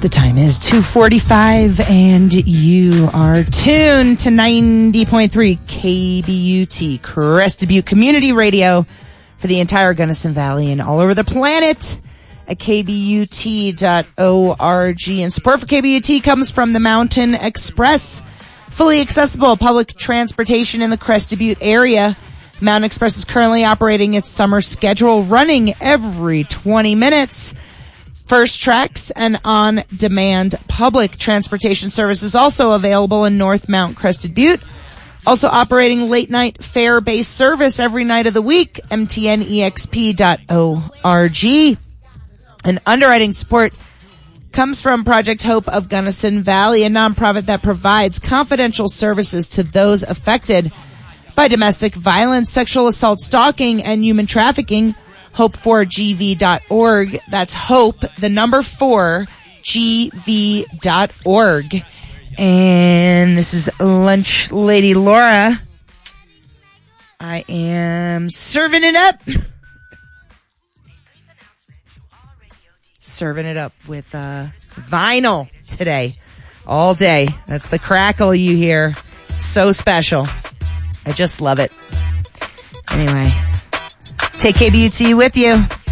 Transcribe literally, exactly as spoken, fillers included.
The time is two forty-five, and you are tuned to ninety point three K B U T, Crested Butte Community Radio for the entire Gunnison Valley and all over the planet at K B U T dot org. And support for K B U T comes from the Mountain Express, fully accessible public transportation in the Crested Butte area. Mountain Express is currently operating its summer schedule, running every twenty minutes. First Tracks and on-demand public transportation service is also available in North Mount Crested Butte. Also operating late-night fare-based service every night of the week, M T N E X P dot org. And underwriting support comes from Project Hope of Gunnison Valley, a nonprofit that provides confidential services to those affected by domestic violence, sexual assault, stalking, and human trafficking. hope four G V dot org. That's hope, the number four, G V dot org. And this is Lunch Lady Laura. I am serving it up. Serving it up with uh, vinyl today. All day. That's the crackle you hear. So special. I just love it. Anyway. Take K B U T with you.